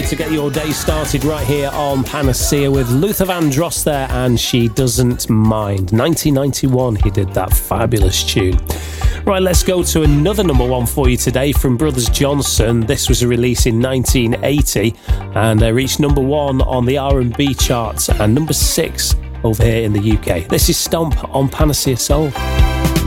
to get your day started right here on Panacea with Luther Vandross there, and She Doesn't Mind. 1991 he did that fabulous tune. Right, let's go to another number one for you today from Brothers Johnson. This was a release in 1980 and they reached number one on the R&B charts and number 6 over here in the UK. This is Stomp on Panacea Soul.